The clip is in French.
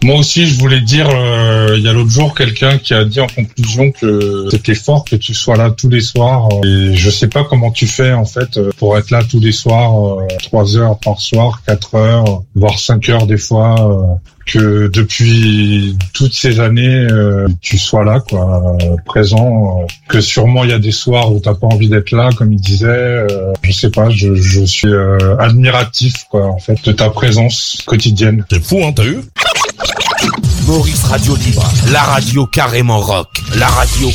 Moi aussi, je voulais dire, il y a l'autre jour quelqu'un qui a dit en conclusion que c'était fort que tu sois là tous les soirs. Et je sais pas comment tu fais en fait pour être là tous les soirs, 3 heures par soir, 4 heures, voire 5 heures des fois. Que depuis toutes ces années, tu sois là, quoi, présent. Que sûrement il y a des soirs où t'as pas envie d'être là, comme il disait. Je sais pas, je suis admiratif, quoi, en fait, de ta présence quotidienne. C'est fou, hein, t'as vu? Maurice Radio Libre, la radio carrément rock, la radio